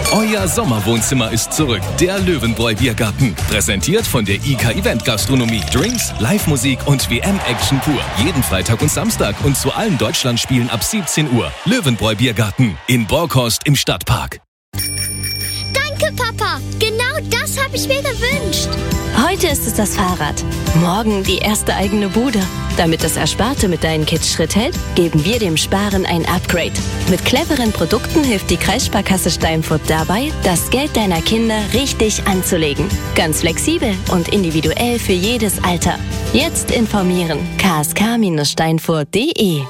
Euer Sommerwohnzimmer ist zurück. Der Löwenbräu Biergarten. Präsentiert von der IK Event Gastronomie. Drinks, Live-Musik und WM-Action pur. Jeden Freitag und Samstag und zu allen Deutschlandspielen ab 17 Uhr. Löwenbräu Biergarten in Borkhorst im Stadtpark. Danke, Papa. Genau das habe ich mir gewünscht. Heute ist es das Fahrrad. Morgen die erste eigene Bude. Damit das Ersparte mit deinen Kids Schritt hält, geben wir dem Sparen ein Upgrade. Mit cleveren Produkten hilft die Kreissparkasse Steinfurt dabei, das Geld deiner Kinder richtig anzulegen. Ganz flexibel und individuell für jedes Alter. Jetzt informieren. ksk-steinfurt.de.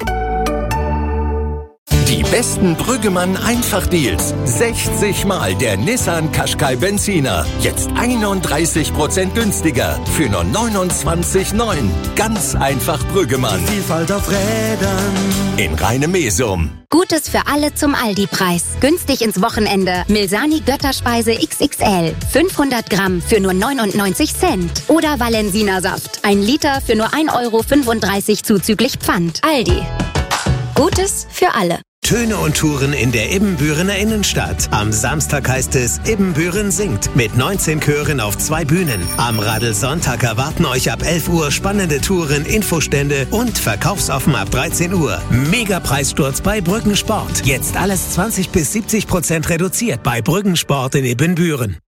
Die besten Brüggemann-Einfach-Deals. 60 Mal der Nissan Qashqai Benziner. Jetzt 31% günstiger. Für nur 29,9. Ganz einfach Brüggemann. Vielfalt auf Rädern. In Rheine-Mesum. Gutes für alle zum Aldi-Preis. Günstig ins Wochenende. Milsani Götterspeise XXL. 500 Gramm für nur 99 Cent. Oder Valensina Saft. 1 Liter für nur 1,35 € zuzüglich Pfand. Aldi. Gutes für alle. Töne und Touren in der Ibbenbürener Innenstadt. Am Samstag heißt es Ibbenbüren singt mit 19 Chören auf 2 Bühnen. Am Radelsonntag erwarten euch ab 11 Uhr spannende Touren, Infostände und verkaufsoffen ab 13 Uhr. Mega-Preissturz bei Brückensport. Jetzt alles 20 bis 70% reduziert bei Brückensport in Ibbenbüren.